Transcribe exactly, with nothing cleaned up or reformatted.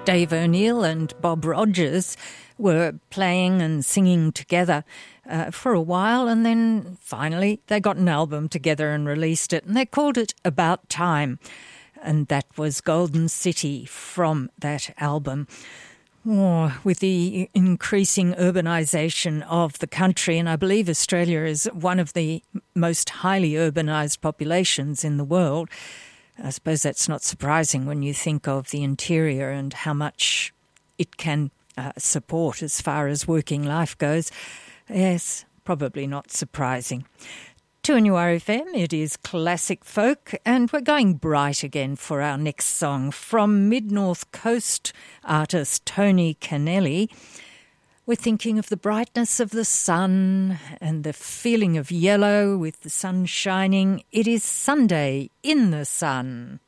Dave O'Neill and Bob Rogers were playing and singing together uh, for a while, and then finally they got an album together and released it, and they called it About Time, and that was Golden City from that album. Oh, with the increasing urbanisation of the country, and I believe Australia is one of the most highly urbanised populations in the world. I suppose that's not surprising when you think of the interior and how much it can uh, support as far as working life goes. Yes, probably not surprising. two N U R F M, it is classic folk, and we're going bright again for our next song from Mid-North Coast artist Tony Kennelly. We're thinking of the brightness of the sun and the feeling of yellow with the sun shining. It is Sunday in the sun.